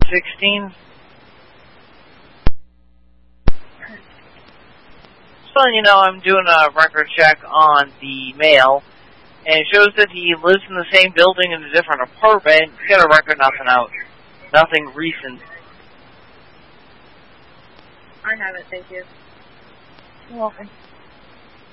16. So, you know, I'm doing a record check on the mail, and it shows that he lives in the same building in a different apartment. He's got a record, nothing out. Nothing recent. I have it, thank you. You're welcome.